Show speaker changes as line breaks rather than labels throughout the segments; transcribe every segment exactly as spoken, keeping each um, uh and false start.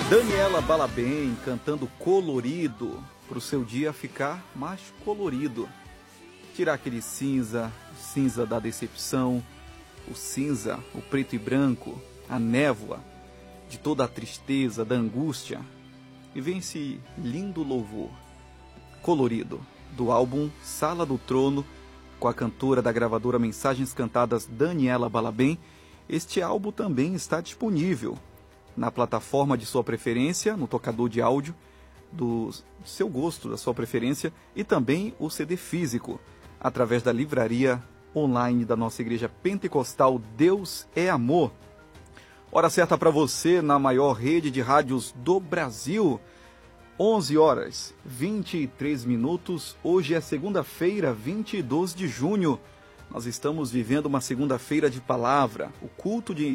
Daniela Balabem cantando Colorido, para o seu dia ficar mais colorido. Tirar aquele cinza, o cinza da decepção, o cinza, o preto e branco, a névoa de toda a tristeza, da angústia. E vem esse lindo louvor colorido do álbum Sala do Trono, com a cantora da gravadora Mensagens Cantadas Daniela Balabem. Este álbum também está disponível na plataforma de sua preferência, no tocador de áudio do seu gosto, da sua preferência, e também o C D físico, através da livraria online da nossa igreja pentecostal Deus é Amor. Hora certa para você na maior rede de rádios do Brasil, onze horas e vinte e três minutos. Hoje é segunda-feira, vinte e dois de junho. Nós estamos vivendo uma segunda-feira de palavra, o culto de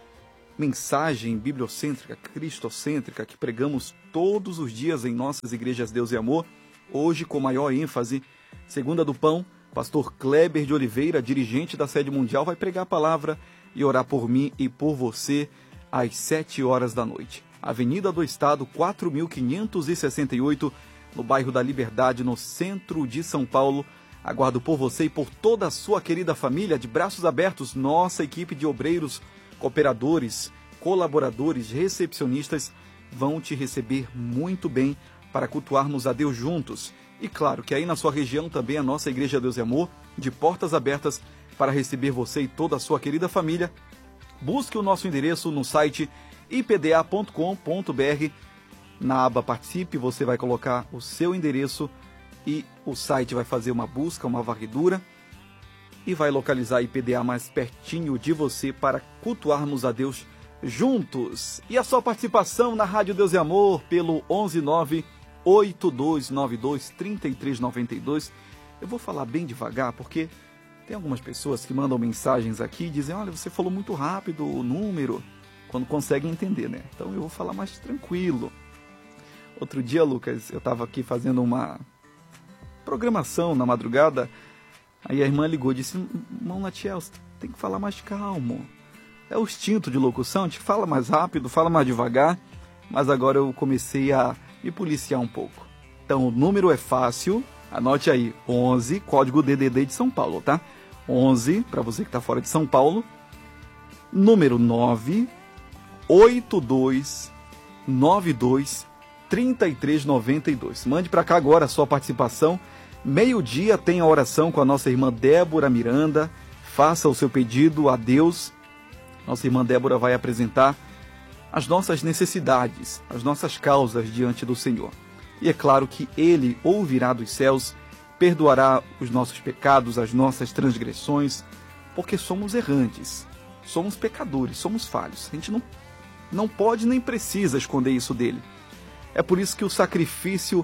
mensagem bibliocêntrica, cristocêntrica, que pregamos todos os dias em nossas igrejas Deus e Amor. Hoje, com maior ênfase, Segunda do Pão, pastor Kleber de Oliveira, dirigente da Sede Mundial, vai pregar a palavra e orar por mim e por você às sete horas da noite. Avenida do Estado, quatro mil quinhentos e sessenta e oito, no bairro da Liberdade, no centro de São Paulo. Aguardo por você e por toda a sua querida família, de braços abertos, nossa equipe de obreiros, cooperadores, colaboradores, recepcionistas vão te receber muito bem para cultuarmos a Deus juntos. E claro que aí na sua região também a nossa Igreja Deus e Amor, de portas abertas para receber você e toda a sua querida família. Busque o nosso endereço no site i p d a ponto com ponto b r. Na aba Participe você vai colocar o seu endereço e o site vai fazer uma busca, uma varredura, e vai localizar a I P D A mais pertinho de você para cultuarmos a Deus juntos. E a sua participação na Rádio Deus e Amor pelo onze nove oito dois nove dois três três nove dois. Eu vou falar bem devagar porque tem algumas pessoas que mandam mensagens aqui e dizem: olha, você falou muito rápido o número, quando conseguem entender, né? Então eu vou falar mais tranquilo. Outro dia, Lucas, eu estava aqui fazendo uma programação na madrugada. Aí a irmã ligou e disse: irmão Natiel, você tem que falar mais calmo. É o instinto de locução, a gente fala mais rápido, fala mais devagar, mas agora eu comecei a me policiar um pouco. Então o número é fácil, anote aí, onze, código D D D de São Paulo, tá? onze, para você que está fora de São Paulo, número nove oito dois nove dois três três nove dois. Mande para cá agora a sua participação. Meio-dia tem a oração com a nossa irmã Débora Miranda. Faça o seu pedido a Deus. Nossa irmã Débora vai apresentar as nossas necessidades, as nossas causas diante do Senhor. E é claro que Ele ouvirá dos céus, perdoará os nossos pecados, as nossas transgressões, porque somos errantes, somos pecadores, somos falhos. A gente não, não pode nem precisa esconder isso dele. É por isso que o sacrifício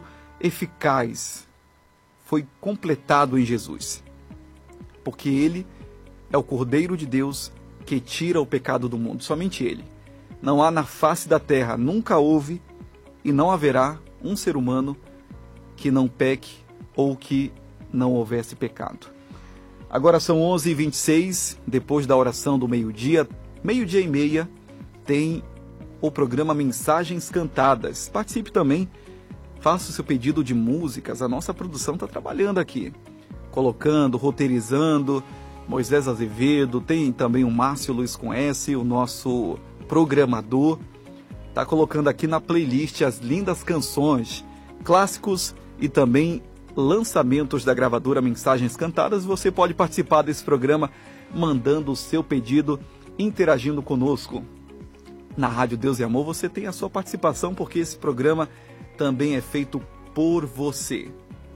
eficaz foi completado em Jesus, porque Ele é o Cordeiro de Deus que tira o pecado do mundo, somente Ele. Não há na face da terra, nunca houve e não haverá um ser humano que não peque ou que não houvesse pecado. Agora são onze e vinte e seis, depois da oração do meio-dia, meio-dia e meia, tem o programa Mensagens Cantadas. Participe também. Faça o seu pedido de músicas, a nossa produção está trabalhando aqui, colocando, roteirizando. Moisés Azevedo, tem também o Márcio Luiz com S, o nosso programador, está colocando aqui na playlist as lindas canções, clássicos e também lançamentos da gravadora Mensagens Cantadas. Você pode participar desse programa mandando o seu pedido, interagindo conosco. Na Rádio Deus e Amor você tem a sua participação, porque esse programa também é feito por você.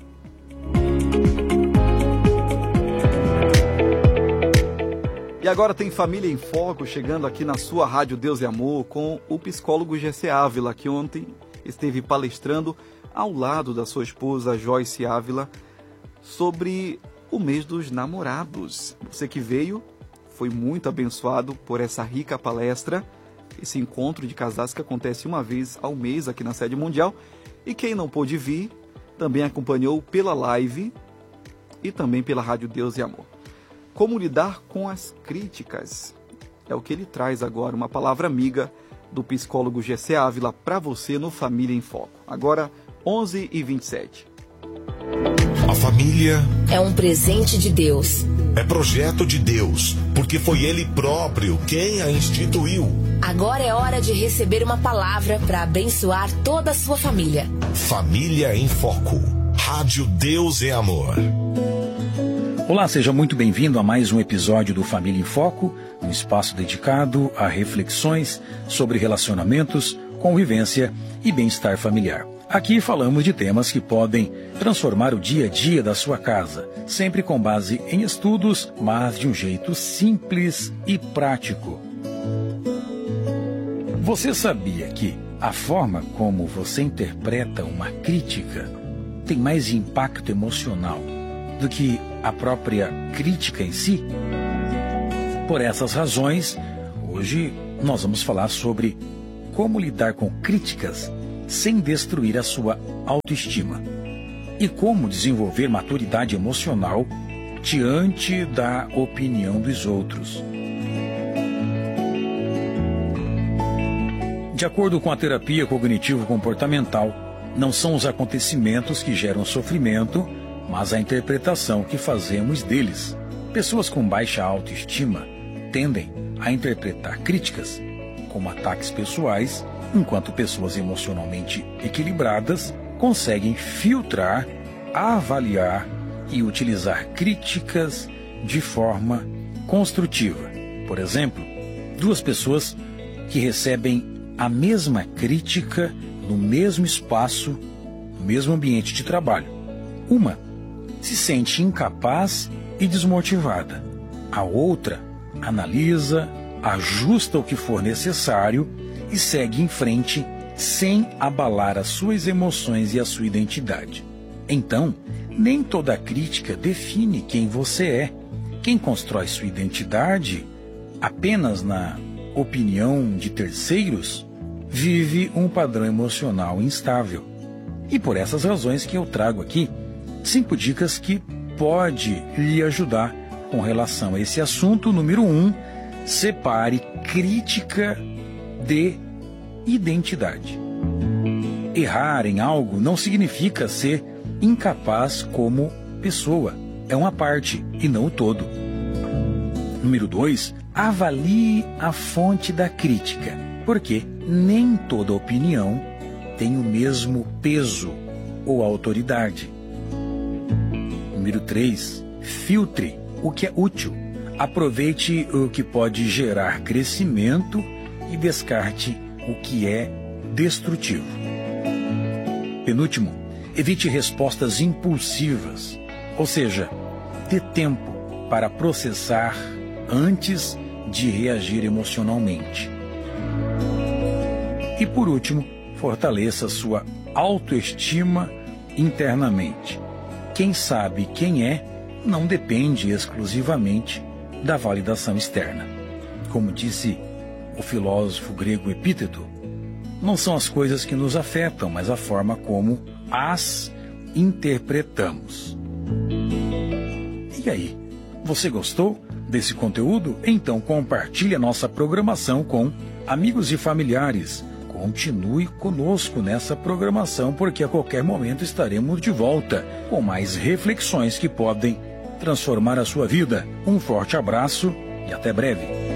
E agora tem Família em Foco chegando aqui na sua Rádio Deus e Amor com o psicólogo G C Ávila, que ontem esteve palestrando ao lado da sua esposa Joyce Ávila sobre o mês dos namorados. Você que veio foi muito abençoado por essa rica palestra, esse encontro de casais que acontece uma vez ao mês aqui na Sede Mundial. E quem não pôde vir, também acompanhou pela live e também pela Rádio Deus e Amor. Como lidar com as críticas? É o que ele traz agora, uma palavra amiga do psicólogo G C Ávila para você no Família em Foco. Agora, onze e vinte e sete.
A família
é um presente de Deus.
É projeto de Deus, porque foi Ele próprio quem a instituiu.
Agora é hora de receber uma palavra para abençoar toda a sua família.
Família em Foco. Rádio Deus é Amor.
Olá, seja muito bem-vindo a mais um episódio do Família em Foco, um espaço dedicado a reflexões sobre relacionamentos, convivência e bem-estar familiar. Aqui falamos de temas que podem transformar o dia a dia da sua casa, sempre com base em estudos, mas de um jeito simples e prático. Você sabia que a forma como você interpreta uma crítica tem mais impacto emocional do que a própria crítica em si? Por essas razões, hoje nós vamos falar sobre como lidar com críticas sem destruir a sua autoestima e como desenvolver maturidade emocional diante da opinião dos outros. De acordo com a terapia cognitivo-comportamental, não são os acontecimentos que geram sofrimento, mas a interpretação que fazemos deles. Pessoas com baixa autoestima tendem a interpretar críticas como ataques pessoais, enquanto pessoas emocionalmente equilibradas conseguem filtrar, avaliar e utilizar críticas de forma construtiva. Por exemplo, duas pessoas que recebem a mesma crítica no mesmo espaço, no mesmo ambiente de trabalho. Uma se sente incapaz e desmotivada. A outra analisa, ajusta o que for necessário e segue em frente sem abalar as suas emoções e a sua identidade. Então, nem toda crítica define quem você é. Quem constrói sua identidade apenas na opinião de terceiros vive um padrão emocional instável. E por essas razões que eu trago aqui cinco dicas que pode lhe ajudar com relação a esse assunto. Número um, separe crítica de identidade. Errar em algo não significa ser incapaz como pessoa. É uma parte e não o todo. Número dois, avalie a fonte da crítica, porque nem toda opinião tem o mesmo peso ou autoridade. Número três, filtre o que é útil. Aproveite o que pode gerar crescimento e descarte o que é destrutivo. Penúltimo, evite respostas impulsivas, ou seja, dê tempo para processar antes de reagir emocionalmente. E por último, fortaleça sua autoestima internamente. Quem sabe quem é não depende exclusivamente da validação externa. Como disse o filósofo grego Epíteto, não são as coisas que nos afetam, mas a forma como as interpretamos. E aí, você gostou desse conteúdo? Então compartilhe a nossa programação com amigos e familiares. Continue conosco nessa programação, porque a qualquer momento estaremos de volta com mais reflexões que podem transformar a sua vida. Um forte abraço e até breve.